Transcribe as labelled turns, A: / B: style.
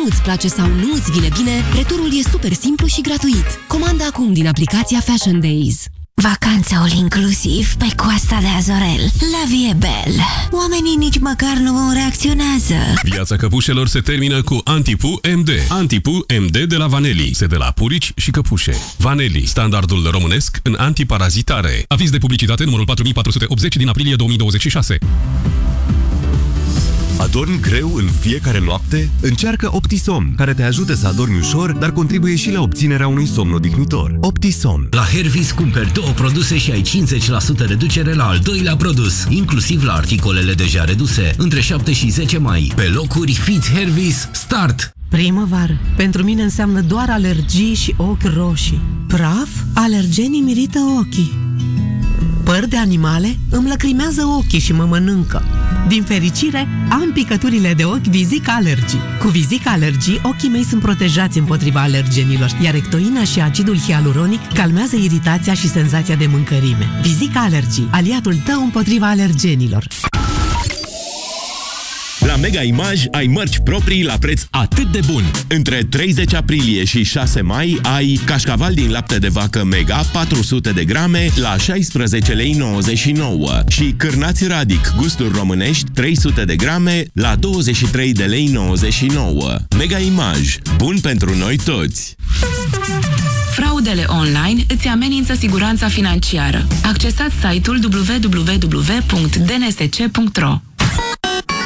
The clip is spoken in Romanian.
A: îți place sau nu îți vine bine, returul e super simplu și gratuit. Comanda acum din aplicația Fashion Days.
B: Vacanța all-inclusiv pe coasta de Azorel. La vie belle. Oamenii nici măcar nu reacționează.
C: Viața căpușelor se termină cu Antipu MD. Antipu MD de la Vaneli. Se de la purici și căpușe. Vaneli, standardul românesc în antiparazitare. Aviz de publicitate numărul 4480 din aprilie 2026.
D: Adormi greu în fiecare noapte? Încearcă OptiSomn, care te ajută să adormi ușor, dar contribuie și la obținerea unui somn odihnitor. OptiSomn.
E: La Hervis cumperi 2 produse și ai 50% reducere la al doilea produs, inclusiv la articolele deja reduse, între 7 și 10 mai. Pe locuri, fiți Hervis, start!
F: Primăvară. Pentru mine înseamnă doar alergii și ochi roșii. Praf, alergenii mirită ochii. Păr de animale îmi lăcrimează ochii și mă mănâncă. Din fericire, am picăturile de ochi Visic Allergy. Cu Visic Allergy, ochii mei sunt protejați împotriva alergenilor, iar ectoina și acidul hialuronic calmează iritația și senzația de mâncărime. Visic Allergy, aliatul tău împotriva alergenilor.
G: La Mega Image ai mărci proprii la preț atât de bun. Între 30 aprilie și 6 mai ai cașcaval din lapte de vacă Mega 400 de grame la 16,99 lei și cârnați Radic gusturi românești 300 de grame la 23,99 lei. Mega Image, bun pentru noi toți!
H: Fraudele online îți amenință siguranța financiară. Accesați site-ul www.dnsc.ro.